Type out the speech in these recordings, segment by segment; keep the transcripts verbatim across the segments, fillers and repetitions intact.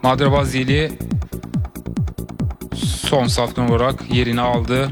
Madrebaziyeli son safkan olarak yerini aldı.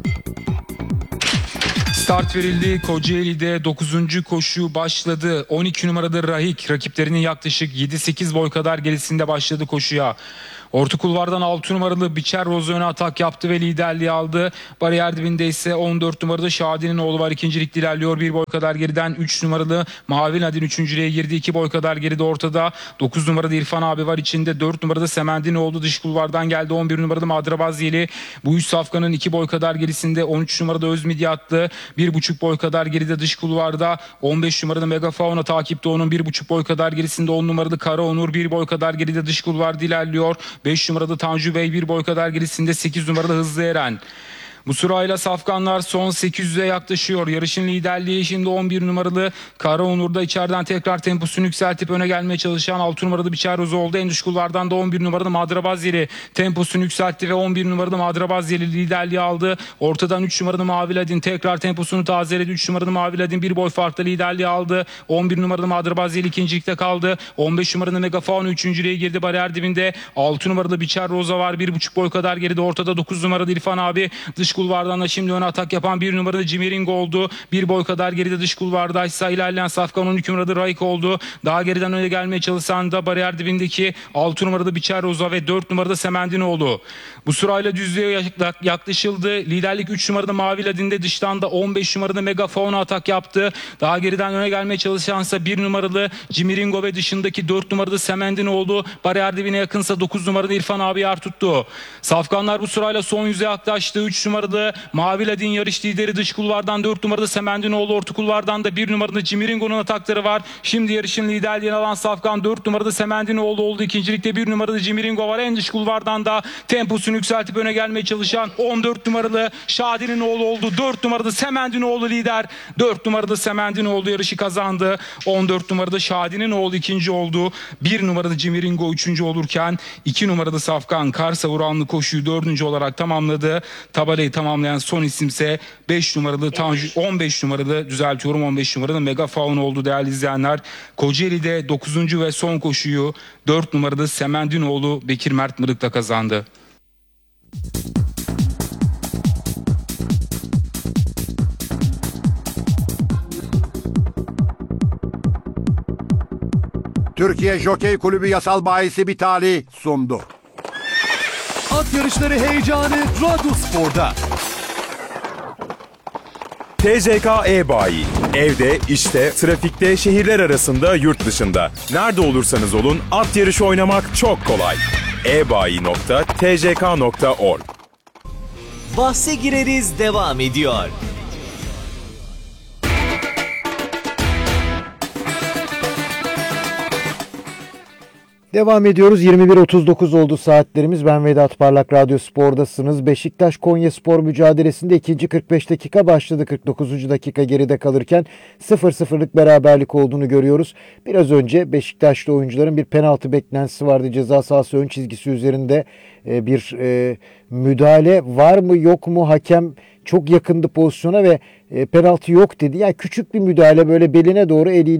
Start verildi. Kocaeli'de dokuzuncu koşu başladı. on iki numarada Rahik rakiplerinin yaklaşık yedi sekiz boy kadar gerisinde başladı koşuya. Orta kulvardan altı numaralı Biçer Roz öne atak yaptı ve liderliği aldı. Bariyer dibinde ise on dört numarada Şadi'nin oğlu var. İkincilik ilerliyor. Bir boy kadar geriden üç numaralı Mavi Nadin üçüncülüğe girdi. iki boy kadar geride ortada. dokuz numarada İrfan abi var içinde. dört numarada Semendinoğlu dış kulvardan geldi. on bir numarada Madrebaziyeli. Bu üç safkanın iki boy kadar gerisinde. on üç numarada Özmidyatlı. bir buçuk boy kadar geride dış kulvarda. on beş numarada Megafauna takipte onun bir buçuk boy kadar gerisinde. on numarada Kara Onur bir boy kadar geride dış kulvarda ilerliyor. beş numarada Tanju Bey bir boy kadar gerisinde. sekiz numarada Hızlı Eren. Bu sırayla safkanlar son sekiz yüze yaklaşıyor. Yarışın liderliği şimdi on bir numaralı Kara Onur'da içeriden tekrar temposunu yükseltip öne gelmeye çalışan altı numaralı Biçer Roz oldu. En dış kulvardan da on bir numaralı Madrebaziyeli temposunu yükseltti ve on bir numaralı Madrebaziyeli liderliği aldı. Ortadan üç numaralı Mavi Ladin tekrar temposunu tazeledi. üç numaralı Mavi Ladin bir boy farklı liderliği aldı. on bir numaralı Madrebaziyeli ikincilikte kaldı. on beş numaralı Megafauna üçüncülüğe girdi bariyer dibinde. altı numaralı Biçer Roz'a var. bir buçuk boy kadar geride ortada. dokuz numaralı İrfan abi dış kulvardan da şimdi öne atak yapan bir numaralı Cimiringo oldu. Bir boy kadar geride dış kulvardaysa ilerleyen safkan on iki numaralı Raik oldu. Daha geriden öne gelmeye çalışan da bariyer dibindeki altı numaralı Biçer Roz'a ve dört numarada Semendinoğlu. Bu sırayla düzlüğe yaklaşıldı. Liderlik üç numarada Mavi Ladin'de dıştan da on beş numarada Megafauna atak yaptı. Daha geriden öne gelmeye çalışansa bir numaralı Cimiringo ve dışındaki dört numarada Semendinoğlu. Bariyer dibine yakınsa dokuz numarada İrfan abi yer tuttu. Safkanlar bu sırayla son yüze yaklaştı. üç numarada Mavi Ladin yarış lideri dış kulvardan, dört numarada Semendinoğlu orta kulvardan da bir numarada Cimiringo'nun atakları var. Şimdi yarışın liderliğini alan safkan dört numarada Semendinoğlu oldu. İkincilikte bir numarada Cimiringo var. En dış kulvardan da temposunu yükseltip öne gelmeye çalışan on dört numaralı Şadi'nin oğlu oldu. dört numarada Semendinoğlu lider. dört numarada Semendinoğlu yarışı kazandı. on dört numarada Şadi'nin oğlu ikinci oldu. bir numarada Cimiringo üçüncü olurken iki numarada safkan Karsavuranlı koşuyu dördüncü olarak tamamladı. Tabelayı tamamlayan son isimse beş numaralı Tanju, on beş numaralı düzeltiyorum on beş numaralı Megafauna oldu değerli izleyenler. Kocaeli'de dokuzuncu ve son koşuyu dört numarada Semendinoğlu Bekir Mert Mırık'ta kazandı. Türkiye Jokey Kulübü Yasal Bayisi Bitali sundu. At yarışları heyecanı Radyospor'da. T C K E-Bayi. Evde, işte, trafikte, şehirler arasında, yurt dışında. Nerede olursanız olun at yarışı oynamak çok kolay. e bayi nokta t c k nokta org. Bahse gireriz devam ediyor. Devam ediyoruz. yirmi bir otuz dokuz oldu saatlerimiz. Ben Vedat Parlak, Radyo Spor'dasınız. Beşiktaş Konya Spor mücadelesinde ikinci kırk beş dakika başladı. kırk dokuzuncu dakika geride kalırken sıfır sıfırlık beraberlik olduğunu görüyoruz. Biraz önce Beşiktaşlı oyuncuların bir penaltı beklentisi vardı. Ceza sahası ön çizgisi üzerinde bir e, müdahale var mı yok mu? Hakem çok yakındı pozisyona ve e, penaltı yok dedi. Yani küçük bir müdahale, böyle beline doğru eliyle